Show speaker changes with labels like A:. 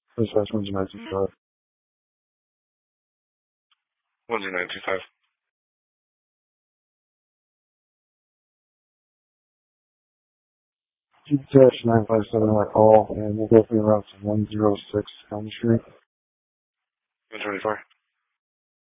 A: Dispatch 10925.
B: 10925.
A: Dash 957 on our call, and we'll go through the route to 106 Elm Street.
B: 124.